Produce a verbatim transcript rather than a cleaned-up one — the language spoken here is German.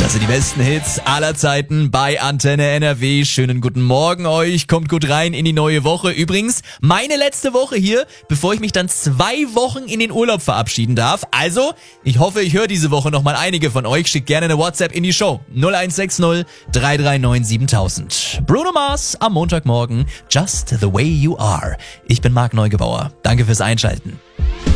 Das sind die besten Hits aller Zeiten bei Antenne N R W. Schönen guten Morgen euch. Kommt gut rein in die neue Woche. Übrigens, meine letzte Woche hier, bevor ich mich dann zwei Wochen in den Urlaub verabschieden darf. Also, ich hoffe, ich höre diese Woche nochmal einige von euch. Schickt gerne eine WhatsApp in die Show. null eins sechs null drei drei neun siebentausend. Bruno Mars am Montagmorgen. Just the way you are. Ich bin Marc Neugebauer. Danke fürs Einschalten.